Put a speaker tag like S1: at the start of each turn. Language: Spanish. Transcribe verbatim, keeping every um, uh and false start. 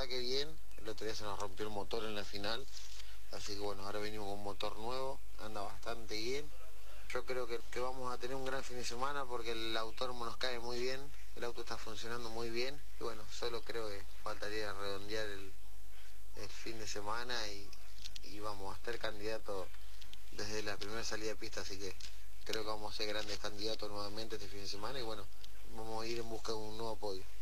S1: verdad que bien. El otro día se nos rompió el motor en la final, así que bueno, ahora venimos con un motor nuevo, anda bastante bien. Yo creo que, que vamos a tener un gran fin de semana porque el autódromo nos cae muy bien, el auto está funcionando muy bien y bueno, solo creo que faltaría redondear el, el fin de semana y, y vamos a estar candidatos desde la primera salida de pista, así que creo que vamos a ser grandes candidatos nuevamente este fin de semana y bueno, vamos a ir en busca de un nuevo podio.